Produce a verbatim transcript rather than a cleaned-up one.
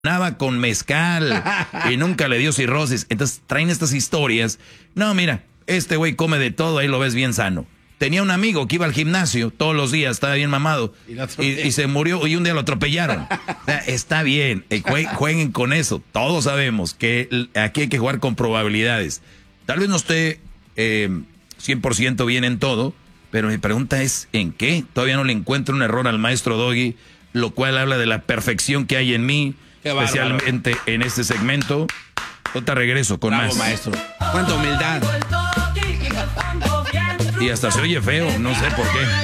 Nada con mezcal y nunca le dio cirrosis. Entonces traen estas historias. No, mira, este güey come de todo, ahí lo ves bien sano. Tenía un amigo que iba al gimnasio todos los días, estaba bien mamado, y, y, y se murió y un día lo atropellaron. O sea, está bien, eh, jue, jueguen con eso. Todos sabemos que aquí hay que jugar con probabilidades. Tal vez no esté eh, cien por ciento bien en todo, pero mi pregunta es, ¿en qué? Todavía no le encuentro un error al maestro Doggy, lo cual habla de la perfección que hay en mí, especialmente en este segmento. Yo te regreso con Bravo, más. Maestro. Cuánta humildad. Y hasta se oye feo, no sé por qué.